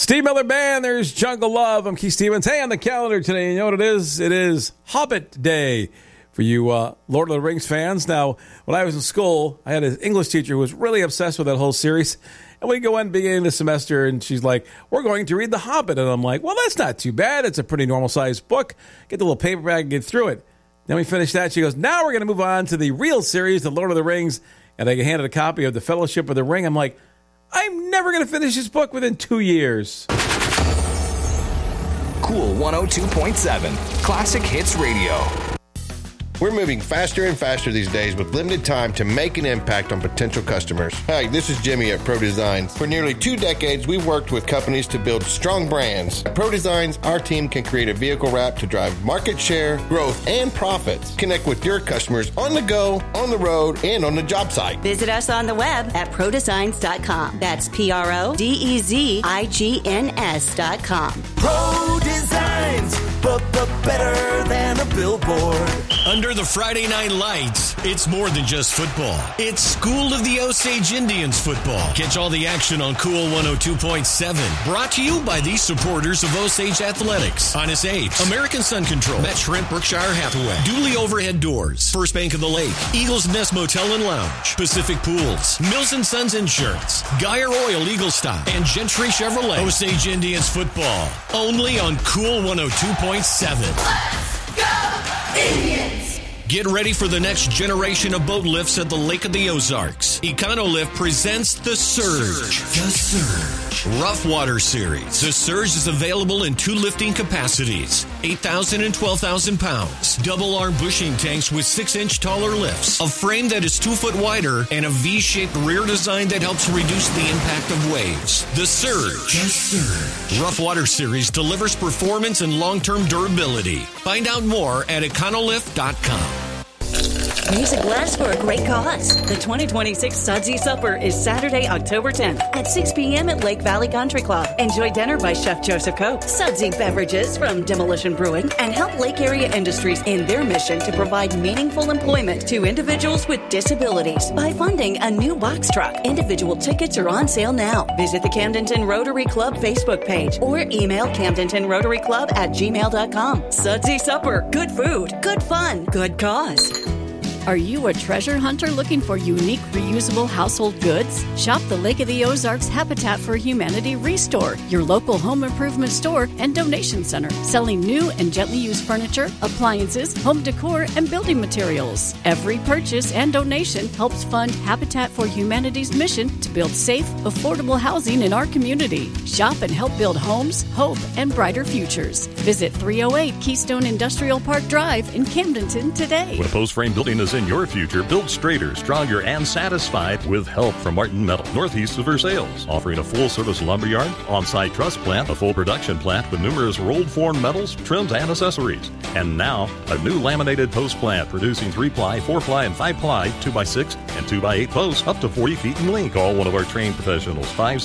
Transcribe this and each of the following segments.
Steve Miller Band, there's Jungle Love. I'm Keith Stevens. Hey, on the calendar today, you know what it is? It is Hobbit Day for you Lord of the Rings fans. Now, when I was in school, I had an English teacher who was really obsessed with that whole series. And we go in beginning of the semester, and she's like, we're going to read The Hobbit. And I'm like, well, that's not too bad. It's a pretty normal-sized book. Get the little paperback and get through it. Then we finish that. She goes, now we're going to move on to the real series, The Lord of the Rings. And I get handed a copy of The Fellowship of the Ring. I'm like, I'm never going to finish this book within 2 years. Cool 102.7, Classic Hits Radio. We're moving faster and faster these days with limited time to make an impact on potential customers. Hi, this is Jimmy at Pro Designs. For nearly 2 decades, we've worked with companies to build strong brands. At Pro Designs, our team can create a vehicle wrap to drive market share, growth, and profits. Connect with your customers on the go, on the road, and on the job site. Visit us on the web at ProDesigns.com. That's ProDesigns.com. Pro Designs, but better than a billboard. Under the Friday Night Lights, it's more than just football. It's School of the Osage Indians football. Catch all the action on Cool 102.7. Brought to you by the supporters of Osage Athletics. Honest Apes, American Sun Control, Met Shrimp, Berkshire Hathaway, Dooley Overhead Doors, First Bank of the Lake, Eagles Nest Motel and Lounge, Pacific Pools, Mills & Sons Insurance, Geyer Oil Eagle Stock, and Gentry Chevrolet. Osage Indians football. Only on Cool 102.7. Let's go, Indians! Get ready for the next generation of boat lifts at the Lake of the Ozarks. Econolift presents The Surge. The Surge. Rough Water Series. The Surge is available in 2 lifting capacities, 8,000 and 12,000 pounds. Double arm bushing tanks with 6-inch taller lifts. A frame that is 2 foot wider and a V-shaped rear design that helps reduce the impact of waves. The Surge. The Surge. Rough Water Series delivers performance and long-term durability. Find out more at econolift.com. Raise a glass for a great cause. The 2026 Sudsy Supper is Saturday, October 10th at 6 p.m. at Lake Valley Country Club. Enjoy dinner by Chef Joseph Cope, Sudsy beverages from Demolition Brewing, and help Lake Area Industries in their mission to provide meaningful employment to individuals with disabilities by funding a new box truck. Individual tickets are on sale now. Visit the Camdenton Rotary Club Facebook page or email CamdentonRotaryClub@gmail.com. Sudsy Supper. Good food, good fun, good cause. Are you a treasure hunter looking for unique reusable household goods? Shop the Lake of the Ozarks Habitat for Humanity Restore, your local home improvement store and donation center, selling new and gently used furniture, appliances, home decor, and building materials. Every purchase and donation helps fund Habitat for Humanity's mission to build safe, affordable housing in our community. Shop and help build homes, hope, and brighter futures. Visit 308 Keystone Industrial Park Drive in Camdenton today. When a post-frame building is in your future, build straighter, stronger, and satisfied with help from Martin Metal, northeast of Versailles, offering a full-service lumberyard, on-site truss plant, a full production plant with numerous rolled-form metals, trims, and accessories. And now, a new laminated post plant producing 3-ply, 4-ply, and 5-ply, 2x6, and 2x8 posts up to 40 feet in length. Call one of our trained professionals,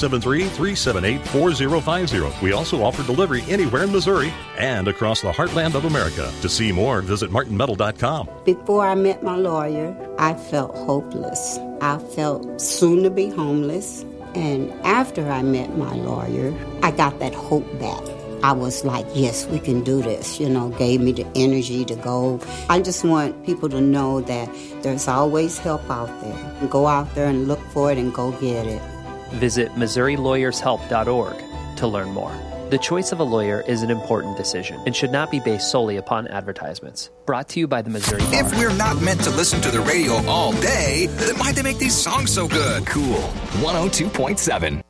573-378-4050. We also offer delivery anywhere in Missouri and across the heartland of America. To see more, visit martinmetal.com. Before I met my lawyer, I felt hopeless. I felt soon to be homeless. And after I met my lawyer, I got that hope back. I was like, yes, we can do this, gave me the energy to go. I just want people to know that there's always help out there. Go out there and look for it and go get it. Visit MissouriLawyersHelp.org to learn more. The choice of a lawyer is an important decision and should not be based solely upon advertisements. Brought to you by the Missouri Bar. If we're not meant to listen to the radio all day, then why'd they make these songs so good? Cool 102.7.